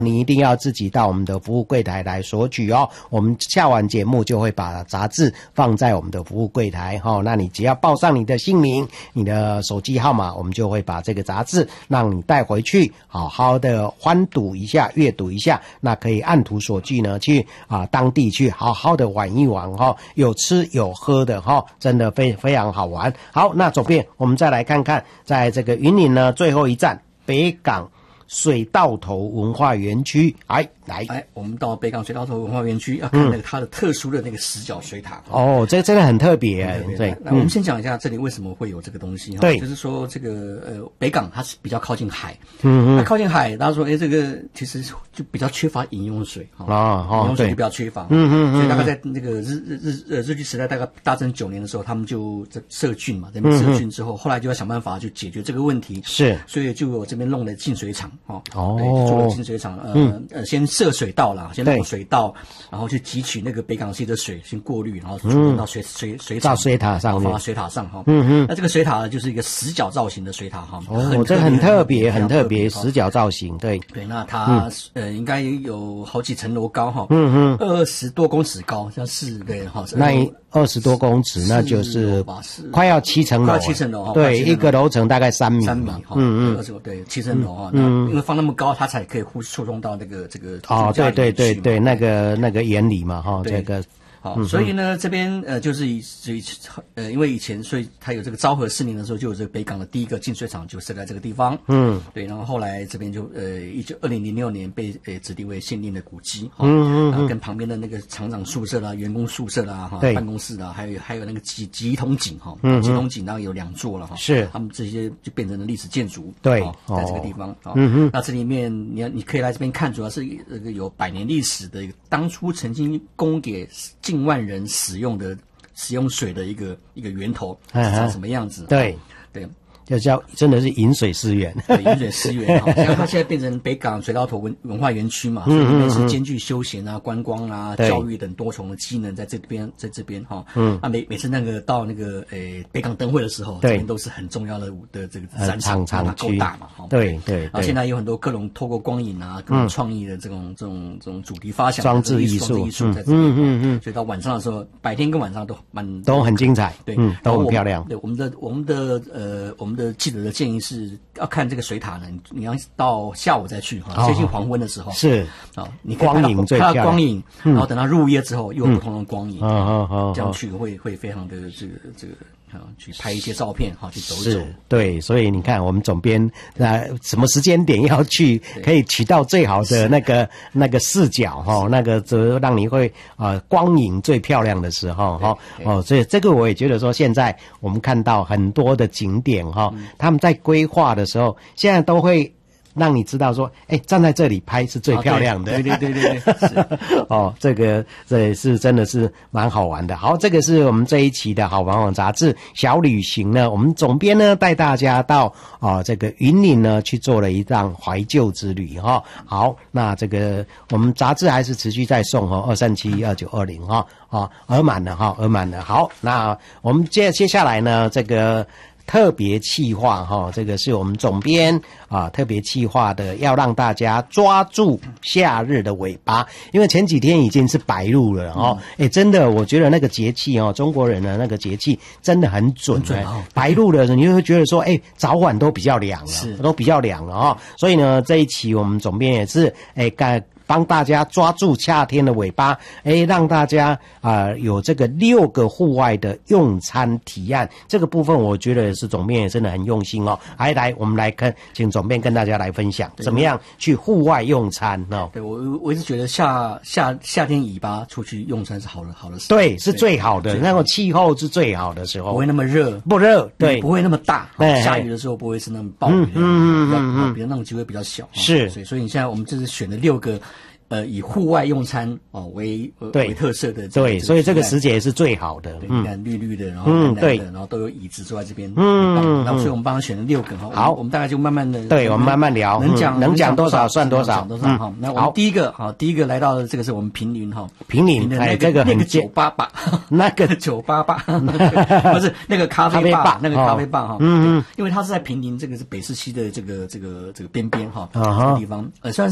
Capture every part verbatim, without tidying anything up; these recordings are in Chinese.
你一定要自己到我们的服务柜台来索取哦。我们下完节目就会把杂志放在我们的服务柜台哦。那你只要报上你的姓名、你的手机号码，我们就会把这个杂志让你带回去，好好的欢读一下、阅读一下。那可以按图索骥呢，去啊当地去好好的玩一玩哈、哦，有吃有喝的哈、哦，真的非非常好玩。好，那左边我们再来看看，在这个云林呢最后一站北港水稻头文化园区，哎来， 哎，我们到北港水稻头文化园区，要看那个它的特殊的那个石角水塔。 嗯、哦，这个真的很特别哎。对， 那我们先讲一下这里为什么会有这个东西。 对， 就是说这个呃北港它是比较靠近海， 嗯嗯， 那靠近海，大家说哎这个其实就比较缺乏饮用水哈， 哦哦， 饮用水就比较缺乏。 嗯嗯嗯， 所以大概在那个日日日呃日据时代，大概大正九年的时候，他们就这设郡嘛，这边设郡之后，后来就要想办法去解决这个问题。 是， 所以就有这边弄了净水厂哦， 哦， 做了净水厂，呃、嗯、呃，先设水道啦，先弄水道，然后去汲取那个北港溪的水，先过滤，然后转到水、嗯、水水厂， 到水塔上面， 放到水塔上哈。 嗯嗯， 那这个水塔就是一个石角造型的水塔哈。 哦，这很特别，很特别，石角造型，对对。那它、嗯、呃应该有好几层楼高哈， 嗯嗯， 二十多公尺高，像是对哈。 那二十多公尺，那就是快要七层楼， 快七层楼哈。 对，一个楼层大概三米， 三米哈， 嗯嗯， 二十对七层楼哈。嗯，因为放那么高，它才可以呼触碰到那个这个哦，对对对对，那个那个原理嘛哈，这个。 好，所以呢，这边呃，就是以所以呃，因为以前，所以它有这个昭和四年的时候，就有这个北港的第一个净水厂就设在这个地方。嗯，对，然后后来这边就呃，一九二零零六年被呃指定为限定的古迹。嗯嗯，然后跟旁边的那个厂长宿舍啦、员工宿舍啦、哈办公室啦，还有还有那个集集统井哈，集统井当然有两座了哈。是，他们这些就变成了历史建筑。对，在这个地方啊。嗯嗯，那这里面你要你可以来这边看，主要是这个有百年历史的一个，当初曾经供给近万人使用的使用水的一个一个源头是长什么样子？对对， 就叫真的是饮水思源， 对，饮水思源哈。像它现在变成北港水稻头文文化园区嘛，所以里面是兼具休闲啊、观光啊、教育等多重的机能在这边，在这边哈。嗯，啊每每次那个到那个诶北港灯会的时候，这边都是很重要的的这个展场，它够大嘛哈。对对，然后现在有很多各种透过光影啊、各种创意的这种这种这种主题发想、 装置艺术、 艺术在这边。嗯嗯嗯，所以到晚上的时候，白天跟晚上都蛮都很精彩，对，都很漂亮。 对，我们的我们的呃我们的记者的建议是要看这个水塔呢，你要到下午再去哈，接近黄昏的时候是啊，你光影最漂亮， 光影，然后等到入夜之后又有不同的光影，这样去会会非常的这个这个。啊，去拍一些照片，哈，去走一走。 对，所以你看，我们总编呃，什么时间点要去，可以取到最好的那个那个视角，哈，那个则让你会呃光影最漂亮的时候，哈，哦，所以这个我也觉得说，现在我们看到很多的景点，哈，他们在规划的时候，现在都会让你知道说，哎，站在这里拍是最漂亮的。 对对对对对。 哦，这个这是真的是蛮好玩的。好，这个是我们这一期的好玩玩杂志小旅行呢，我们总编呢带大家到啊、呃、这个云林呢去做了一趟怀旧之旅哈、哦。好，那这个我们杂志还是持续在送哦，二三七二九二零哈啊，额满了哈，额满了。好，那我们接接下来呢这个。特别企划哈，这个是我们总编啊特别企划的，要让大家抓住夏日的尾巴，因为前几天已经是白露了哦，哎、嗯欸，真的，我觉得那个节气哦，中国人的那个节气真的很准，很准哦、白露的时候，你就会觉得说，哎、欸，早晚都比较凉了，都比较凉了哦，所以呢，这一期我们总编也是哎干。欸帮大家抓住夏天的尾巴，哎，让大家啊、呃、有这个六个户外的用餐提案，这个部分我觉得是总编也真的很用心哦。来来，我们来看，请总编跟大家来分享怎么样去户外用餐哦。 对，我我一直觉得夏夏夏天尾巴出去用餐是好的好的事， 对，是最好的，那种气候是最好的时候， 不会那么热， 不热，对， 不会那么大，下雨的时候不会是那么暴雨的，嗯嗯嗯嗯，比较那种机会比较小， 是， 所以所以你现在我们就是选了六个。呃，以户外用餐哦为为特色的， 对，所以这个时节是最好的。 对，你看绿绿的，然后蓝蓝的，然后都有椅子坐在这边，嗯，然后所以我们帮他选了六个哈。 好， 我们大概就慢慢的， 对，我们慢慢聊， 能讲能讲多少算多少， 多少哈。那我们第一个哈，第一个来到的这个是我们平林哈， 平林哎，这个那个九八八，那个九八八，不是那个咖啡吧，那个咖啡吧哈，嗯嗯，因为它是在平林，这个是北市区的这个这个这个边边哈，这个地方，呃，虽然是在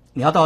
你要到